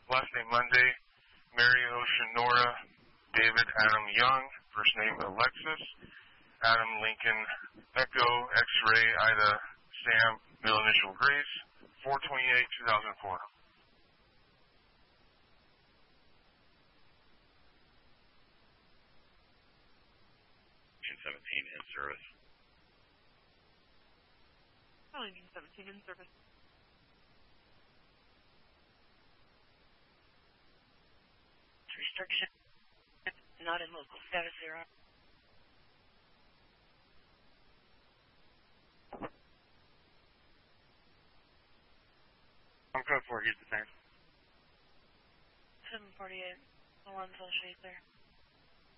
last name Monday, Mary Ocean Nora, David Adam Young, first name Alexis, Adam Lincoln Echo, X-Ray Ida Sam, middle initial Grace, 4/28/2004. 17 in service. Arlington 17 in service. Restriction not in local. Status 0. I'm code 4, here's the same. 748. Alonzo, Shade there.